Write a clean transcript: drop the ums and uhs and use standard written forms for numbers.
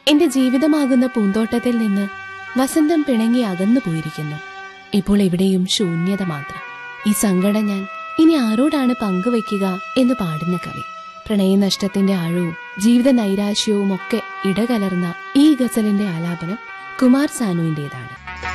എന്റെ ജീവിതമാകുന്ന പൂന്തോട്ടത്തിൽ നിന്ന് വസന്തം പിണങ്ങി അകന്നു പോയിരിക്കുന്നു. ഇപ്പോൾ എവിടെയും ശൂന്യത മാത്രം. ഈ സങ്കടം ഞാൻ ഇനി ആരോടാണ് പങ്കുവയ്ക്കുക എന്ന് പാടുന്ന കവി. പ്രണയനഷ്ടത്തിന്റെ ആഴവും ജീവിത നൈരാശ്യവും ഒക്കെ ഇടകലർന്ന ഈ ഗസലിന്റെ ആലാപനം കുമാർ സാനുവിന്റേതാണ്.